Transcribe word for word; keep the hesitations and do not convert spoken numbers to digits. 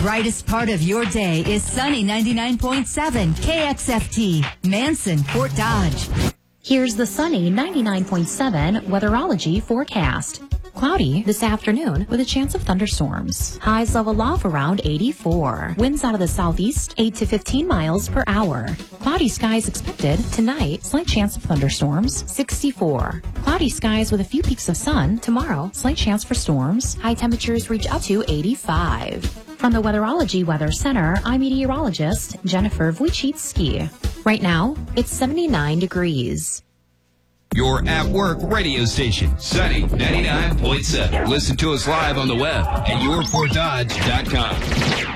brightest part of your day is Sunny ninety-nine point seven K X F T, Manson, Fort Dodge. Here's the Sunny ninety-nine point seven Weatherology forecast. Cloudy this afternoon with a chance of thunderstorms. Highs level off around eighty-four. Winds out of the southeast, eight to fifteen miles per hour. Cloudy skies expected tonight. Slight chance of thunderstorms, sixty-four. Cloudy skies with a few peaks of sun. Tomorrow, slight chance for storms. High temperatures reach up to eighty-five. From the Weatherology Weather Center, I'm meteorologist Jennifer Wojcicki. Right now, it's seventy-nine degrees. Your at-work radio station, Sunny ninety-nine point seven. Listen to us live on the web at your fort dodge dot com.